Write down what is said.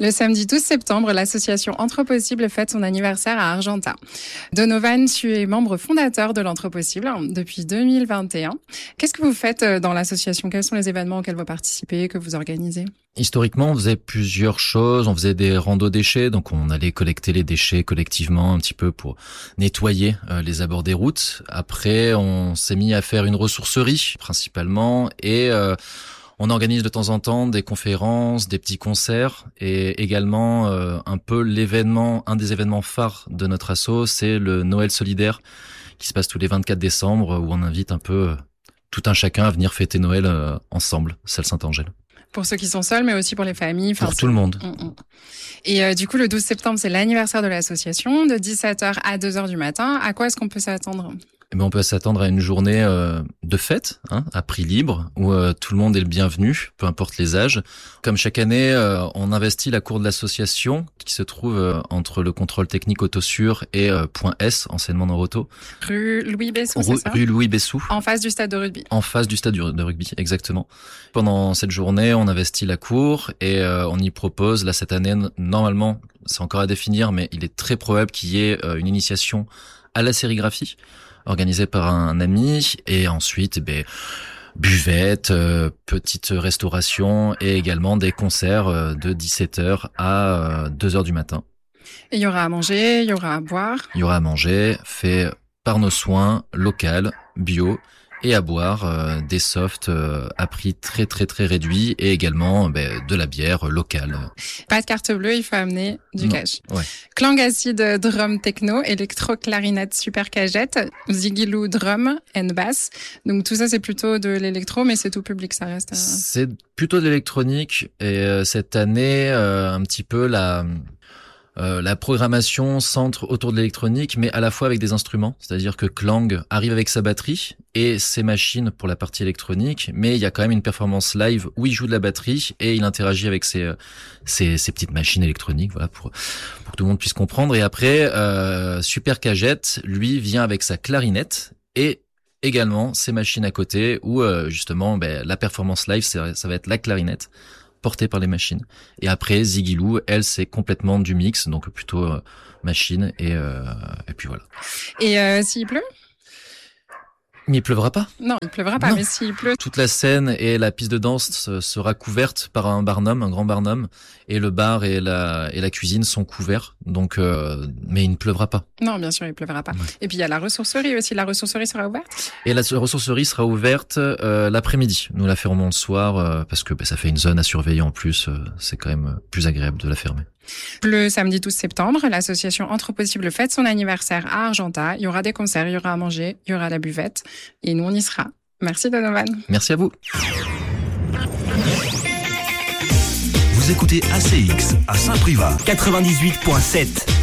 Le samedi 12 septembre, l'association Anthropossible fête son anniversaire à Argentat. Donovan, tu es membre fondateur de l'Anthropossible depuis 2021. Qu'est-ce que vous faites dans l'association? Quels sont les événements auxquels vous participez, que vous organisez? Historiquement, on faisait plusieurs choses. On faisait des randos déchets, donc on allait collecter les déchets collectivement un petit peu pour nettoyer les abords des routes. Après, on s'est mis à faire une ressourcerie principalement et on organise de temps en temps des conférences, des petits concerts et également un peu un des événements phares de notre asso, c'est le Noël solidaire qui se passe tous les 24 décembre où on invite un peu tout un chacun à venir fêter Noël ensemble, salle Saint-Angèle. Pour ceux qui sont seuls, mais aussi pour les familles. Pour tout le monde. Et du coup, le 12 septembre, c'est l'anniversaire de l'association, de 17h à 2h du matin. À quoi est-ce qu'on peut s'attendre ? Eh ben, on peut s'attendre à une journée de fête, à prix libre, où tout le monde est le bienvenu, peu importe les âges. Comme chaque année, on investit la cour de l'association, qui se trouve entre le contrôle technique Autosur et Point S, anciennement Noroto. Rue Louis Bessou, c'est ça ? Rue Louis Bessou. En face du stade de rugby. En face du stade de rugby, exactement. Pendant cette journée, on investit la cour et on y propose, là cette année, normalement, c'est encore à définir, mais il est très probable qu'il y ait une initiation à la sérigraphie, organisé par un ami, et ensuite buvette, petite restauration et également des concerts de 17h à 2h du matin. Et il y aura à manger, il y aura à boire. Il y aura à manger fait par nos soins, local, bio, et à boire des softs à prix très très très réduit et également de la bière locale. Pas de carte bleue, il faut amener du cash. Ouais. Clang acide drum techno, électro clarinette super cagette, zigilou drum and bass. Donc tout ça c'est plutôt de l'électro, mais c'est tout public, ça reste. C'est plutôt de l'électronique et cette année un petit peu la programmation centre autour de l'électronique, mais à la fois avec des instruments. C'est-à-dire que Clang arrive avec sa batterie et ses machines pour la partie électronique, mais il y a quand même une performance live où il joue de la batterie et il interagit avec ses petites machines électroniques, voilà, pour que tout le monde puisse comprendre. Et après, Super Cagette, lui, vient avec sa clarinette et également ses machines à côté où justement la performance live, ça va être la clarinette portée par les machines. Et après, Zigilou, elle, c'est complètement du mix, donc plutôt machine et puis voilà. Et s'il pleut ? Mais il pleuvra pas. Non, il pleuvra pas, mais s'il pleut... Toute la scène et la piste de danse sera couverte par un barnum, un grand barnum, et le bar et la cuisine sont couverts, donc mais il ne pleuvra pas. Non, bien sûr, il pleuvra pas. Ouais. Et puis il y a la ressourcerie aussi. La ressourcerie sera ouverte ? Et la ressourcerie sera ouverte l'après-midi. Nous la fermons le soir parce que ça fait une zone à surveiller en plus. C'est quand même plus agréable de la fermer. Le samedi 12 septembre, l'association Anthropossible fête son anniversaire à Argentat. Il y aura des concerts, il y aura à manger, il y aura la buvette. Et nous, on y sera. Merci Donovan. Merci à vous. Vous écoutez ACX à Saint-Privat 98.7.